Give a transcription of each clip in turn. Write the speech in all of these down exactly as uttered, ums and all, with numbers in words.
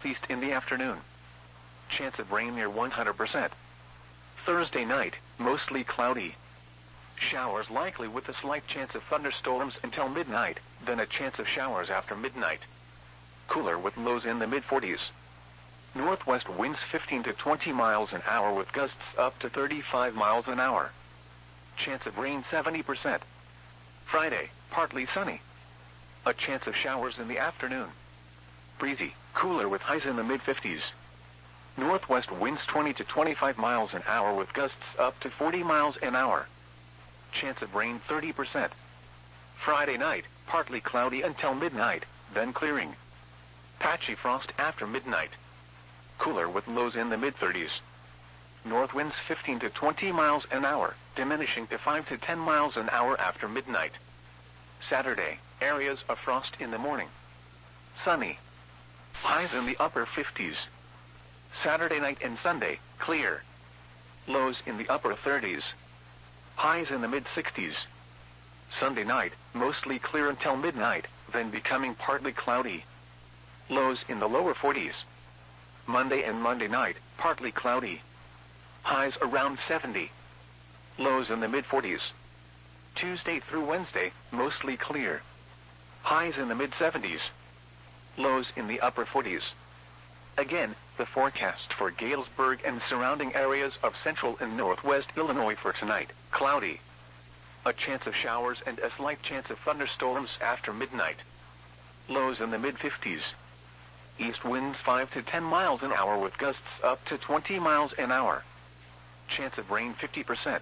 southeast in the afternoon. Chance of rain near one hundred percent. Thursday night, mostly cloudy. Showers likely with a slight chance of thunderstorms until midnight, then a chance of showers after midnight. Cooler with lows in the mid forties. Northwest winds fifteen to twenty miles an hour with gusts up to thirty-five miles an hour. Chance of rain seventy percent. Friday, partly sunny. A chance of showers in the afternoon. Breezy, cooler with highs in the mid fifties. Northwest winds twenty to twenty-five miles an hour with gusts up to forty miles an hour. Chance of rain thirty percent. Friday night, partly cloudy until midnight, then clearing. Patchy frost after midnight. Cooler with lows in the mid thirties. North winds fifteen to twenty miles an hour, diminishing to five to ten miles an hour after midnight. Saturday, areas of frost in the morning. Sunny. Highs in the upper fifties. Saturday night and Sunday, clear. Lows in the upper thirties. Highs in the mid sixties. Sunday night, mostly clear until midnight, then becoming partly cloudy. Lows in the lower forties. Monday and Monday night, partly cloudy. Highs around seventy. Lows in the mid forties. Tuesday through Wednesday, mostly clear. Highs in the mid seventies. Lows in the upper forties. Again, the forecast for Galesburg and surrounding areas of central and northwest Illinois for tonight, cloudy. A chance of showers and a slight chance of thunderstorms after midnight. Lows in the mid fifties. East winds five to ten miles an hour with gusts up to twenty miles an hour. Chance of rain fifty percent.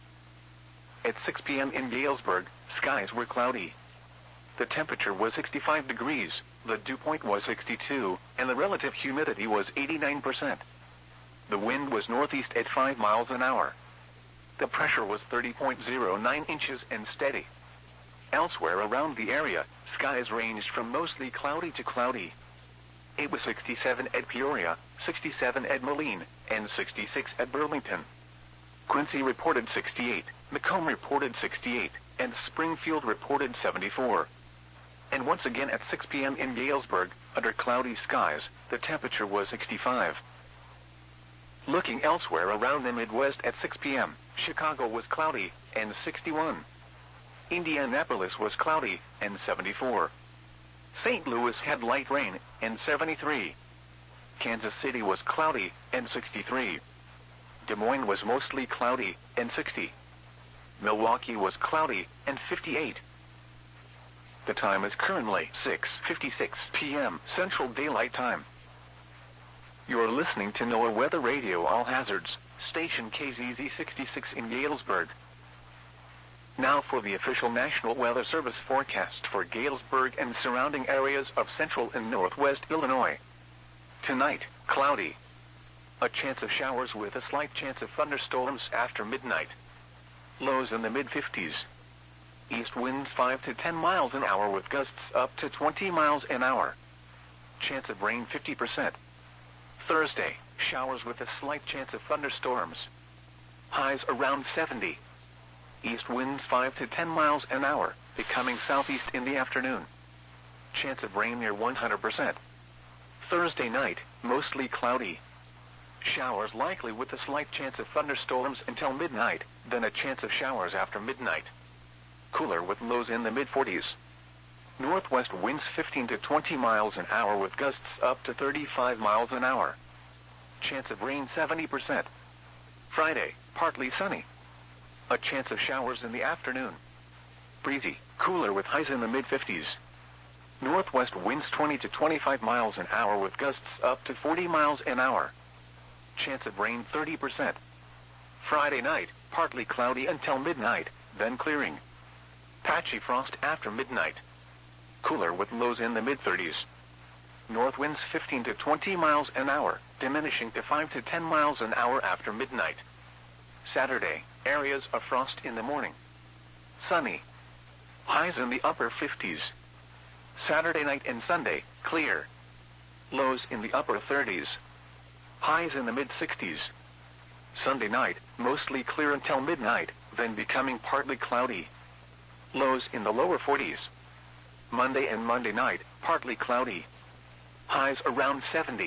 At six p m in Galesburg, skies were cloudy. The temperature was sixty-five degrees, the dew point was sixty-two, and the relative humidity was eighty-nine percent. The wind was northeast at five miles an hour. The pressure was thirty point zero nine inches and steady. Elsewhere around the area, skies ranged from mostly cloudy to cloudy. It was sixty-seven at Peoria, sixty-seven at Moline, and sixty-six at Burlington. Quincy reported sixty-eight, Macomb reported sixty-eight, and Springfield reported seventy-four. And once again at six p m in Galesburg, under cloudy skies, the temperature was sixty-five. Looking elsewhere around the Midwest at six p m, Chicago was cloudy, and sixty-one. Indianapolis was cloudy, and seventy-four. Saint Louis had light rain, and seventy-three. Kansas City was cloudy, and sixty-three. Des Moines was mostly cloudy, and sixty. Milwaukee was cloudy, and fifty-eight. The time is currently six fifty-six p m Central Daylight Time. You are listening to NOAA Weather Radio All Hazards, station K Z Z sixty-six in Galesburg. Now for the official National Weather Service forecast for Galesburg and surrounding areas of central and northwest Illinois. Tonight, cloudy. A chance of showers with a slight chance of thunderstorms after midnight. Lows in the mid fifties. East winds five to ten miles an hour with gusts up to twenty miles an hour. Chance of rain fifty percent. Thursday, showers with a slight chance of thunderstorms. Highs around seventy. East winds five to ten miles an hour, becoming southeast in the afternoon. Chance of rain near one hundred percent. Thursday night, mostly cloudy. Showers likely with a slight chance of thunderstorms until midnight, then a chance of showers after midnight. Cooler with lows in the mid forties. Northwest winds fifteen to twenty miles an hour with gusts up to thirty-five miles an hour. Chance of rain seventy percent. Friday, partly sunny. A chance of showers in the afternoon. Breezy, cooler with highs in the mid fifties. Northwest winds twenty to twenty-five miles an hour with gusts up to forty miles an hour. Chance of rain thirty percent. Friday night, partly cloudy until midnight, then clearing. Patchy frost after midnight. Cooler with lows in the mid thirties. North winds fifteen to twenty miles an hour, diminishing to five to ten miles an hour after midnight. Saturday, areas of frost in the morning. Sunny. Highs in the upper fifties. Saturday night and Sunday, clear. Lows in the upper thirties. Highs in the mid sixties. Sunday night, mostly clear until midnight, then becoming partly cloudy. Lows in the lower forties. Monday and Monday night, partly cloudy. Highs around seventy.